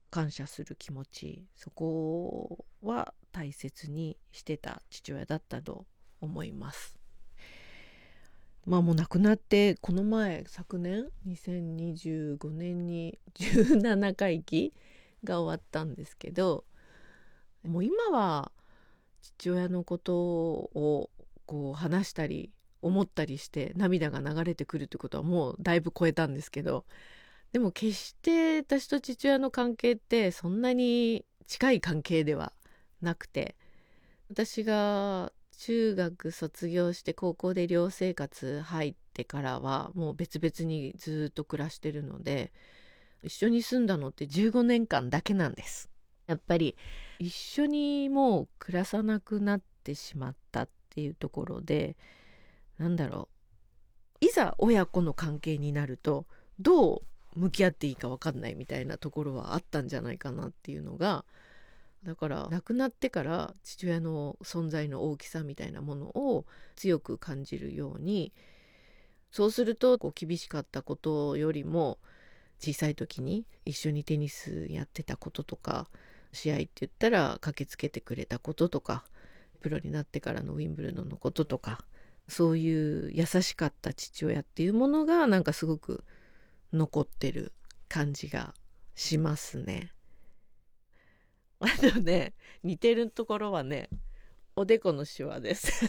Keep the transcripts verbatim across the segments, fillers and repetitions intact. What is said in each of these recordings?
感謝する気持ち、そこは大切にしてた父親だったと思います。まあもう亡くなってこの前昨年にせんにじゅうごねんにじゅうななかいきが終わったんですけど、もう今は父親のことをこう話したり思ったりして涙が流れてくるってことはもうだいぶ超えたんですけど、でも決して私と父親の関係ってそんなに近い関係ではなくて、私が中学卒業して高校で寮生活入ってからはもう別々にずっと暮らしてるので、一緒に住んだのってじゅうごねんかんだけなんです。やっぱり一緒にもう暮らさなくなってしまったっていうところで、なんだろう、いざ親子の関係になるとどう向き合っていいか分かんないみたいなところはあったんじゃないかなっていうのが、だから亡くなってから父親の存在の大きさみたいなものを強く感じるように、そうするとこう厳しかったことよりも小さい時に一緒にテニスやってたこととか、試合って言ったら駆けつけてくれたこととか、プロになってからのウィンブルドンのこととか、そういう優しかった父親っていうものがなんかすごく残ってる感じがしますね。あとね、似てるところはね、おでこのシワです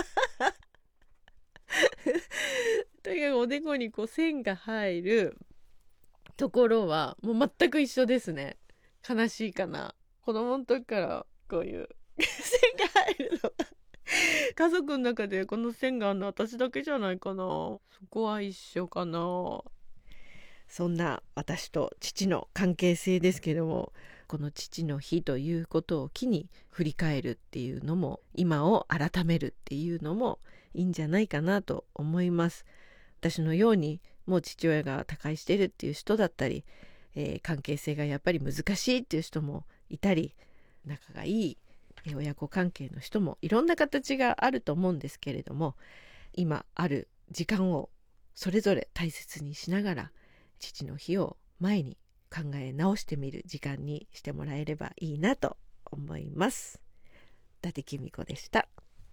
とにかくおでこにこう線が入るところはもう全く一緒ですね。悲しいかな。子供の時からこういう線が入るの家族の中でこの線があるの私だけじゃないかな。そこは一緒かな。そんな私と父の関係性ですけども、この父の日ということを機に振り返るっていうのも、今を改めるっていうのもいいんじゃないかなと思います。私のようにもう父親が他界してるっていう人だったり、えー、関係性がやっぱり難しいっていう人もいたり、仲がいい親子関係の人もいろんな形があると思うんですけれども、今ある時間をそれぞれ大切にしながら、父の日を前に考え直してみる時間にしてもらえればいいなと思います。伊達公子でした。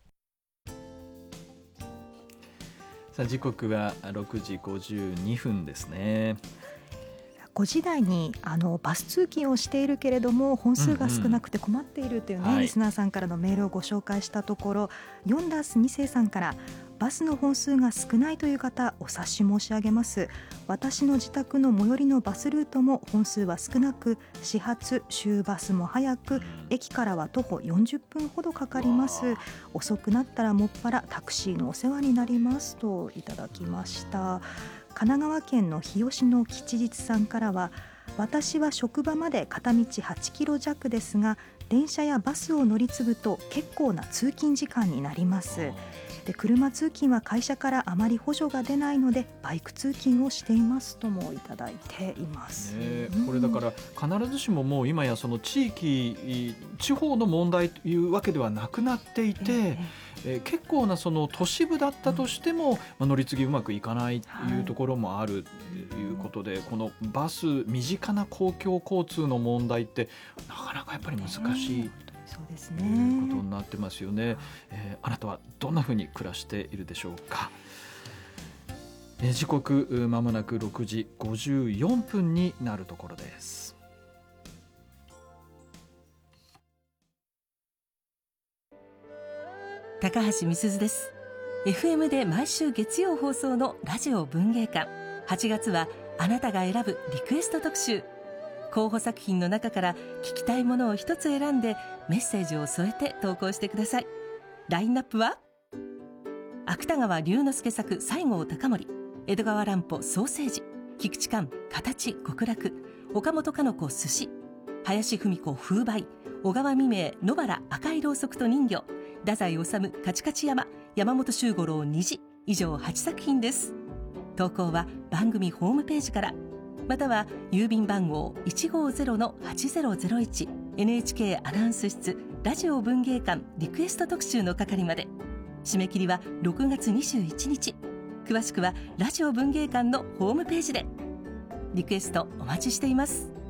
さあ時刻はろくじごじゅうにふんですね。 ごじ台にあのバス通勤をしているけれども本数が少なくて困っているというね、うんうん、リスナーさんからのメールをご紹介したところ、ヨンダースに世さんから、バスの本数が少ないという方お察し申し上げます。私の自宅の最寄りのバスルートも本数は少なく、始発終バスも早く、駅からは徒歩よんじゅっぷんほどかかります。遅くなったらもっぱらタクシーのお世話になりますといただきました。神奈川県の日吉の吉日さんからは、私は職場まで片道はちキロ弱ですが、電車やバスを乗り継ぐと結構な通勤時間になります。で、車通勤は会社からあまり補助が出ないのでバイク通勤をしていますともいただいています、 ね、これだから必ずしももう今やその地域地方の問題というわけではなくなっていて、えーえー、結構なその都市部だったとしても、うんまあ、乗り継ぎうまくいかないというところもあるということで、はい、このバス身近な公共交通の問題ってなかなかやっぱり難しい、えーそうですね、 ということになってますよね、えー、あなたはどんなふうに暮らしているでしょうか。えー、時刻まもなくろくじごじゅうよんぷんになるところです。 高橋美鈴です。 エフエム で毎週月曜放送のラジオ文芸館、はちがつはあなたが選ぶリクエスト特集。候補作品の中から聞きたいものを一つ選んでメッセージを添えて投稿してください。ラインナップは芥川龍之介作西郷隆盛、江戸川乱歩ソーセージ、菊池寛形極楽、岡本かの子寿司、林芙美子風梅、小川未明野原赤いろうそくと人魚、太宰治カチカチ山、山本周五郎虹、以上はちさく品です。投稿は番組ホームページから、または郵便番号 いちごーぜろのはちぜろぜろいち エヌエイチケー アナウンス室ラジオ文芸館リクエスト特集の係まで。締め切りはろくがつにじゅういちにち。詳しくはラジオ文芸館のホームページで。リクエストお待ちしています。